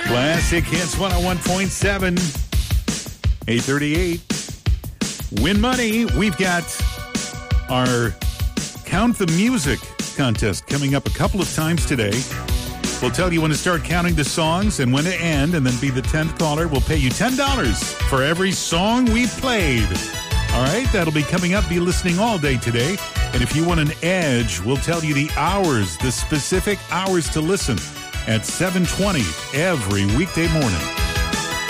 Classic Hits 101.7, 838. Win money. We've got our Count the Music contest coming up a couple of times today. We'll tell you when to start counting the songs and when to end, and then be the 10th caller. We'll pay you $10 for every song we played. All right, that'll be coming up. Be listening all day today. And if you want an edge, we'll tell you the hours, the specific hours to listen at 7:20 every weekday morning.